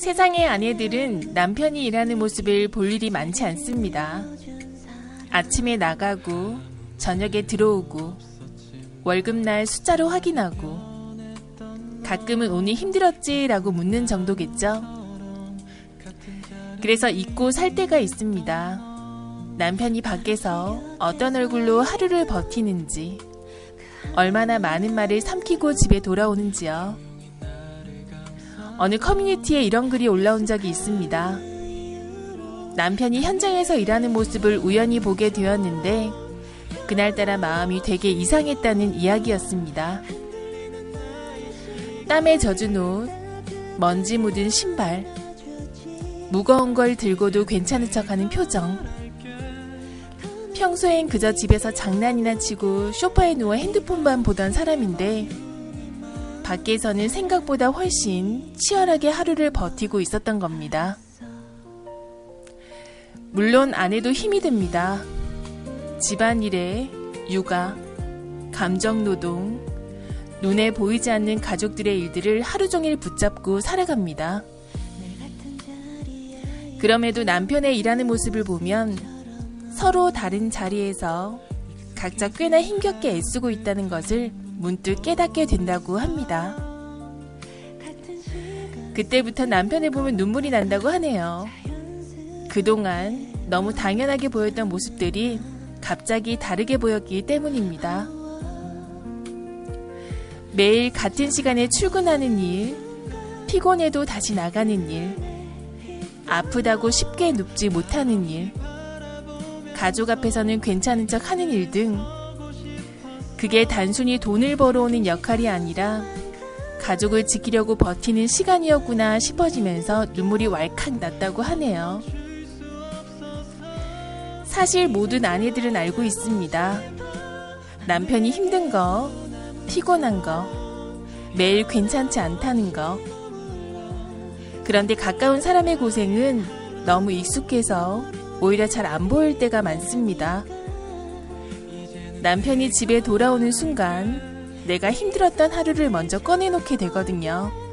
세상의 아내들은 남편이 일하는 모습을 볼 일이 많지 않습니다. 아침에 나가고 저녁에 들어오고 월급날 숫자로 확인하고 가끔은 오늘 힘들었지? 라고 묻는 정도겠죠. 그래서 잊고 살 때가 있습니다. 남편이 밖에서 어떤 얼굴로 하루를 버티는지, 얼마나 많은 말을 삼키고 집에 돌아오는지요. 어느 커뮤니티에 이런 글이 올라온 적이 있습니다. 남편이 현장에서 일하는 모습을 우연히 보게 되었는데 그날따라 마음이 되게 이상했다는 이야기였습니다. 땀에 젖은 옷, 먼지 묻은 신발, 무거운 걸 들고도 괜찮은 척하는 표정. 평소엔 그저 집에서 장난이나 치고 소파에 누워 핸드폰만 보던 사람인데 밖에서는 생각보다 훨씬 치열하게 하루를 버티고 있었던 겁니다. 물론 아내도 힘이 듭니다. 집안일에 육아, 감정노동, 눈에 보이지 않는 가족들의 일들을 하루 종일 붙잡고 살아갑니다. 그럼에도 남편의 일하는 모습을 보면 서로 다른 자리에서 각자 꽤나 힘겹게 애쓰고 있다는 것을 문득 깨닫게 된다고 합니다. 그때부터 남편을 보면 눈물이 난다고 하네요. 그동안 너무 당연하게 보였던 모습들이 갑자기 다르게 보였기 때문입니다. 매일 같은 시간에 출근하는 일, 피곤해도 다시 나가는 일, 아프다고 쉽게 눕지 못하는 일, 가족 앞에서는 괜찮은 척 하는 일 등 그게 단순히 돈을 벌어오는 역할이 아니라 가족을 지키려고 버티는 시간이었구나 싶어지면서 눈물이 왈칵 났다고 하네요. 사실 모든 아내들은 알고 있습니다. 남편이 힘든 거, 피곤한 거, 매일 괜찮지 않다는 거. 그런데 가까운 사람의 고생은 너무 익숙해서 오히려 잘 안 보일 때가 많습니다. 남편이 집에 돌아오는 순간 내가 힘들었던 하루를 먼저 꺼내놓게 되거든요.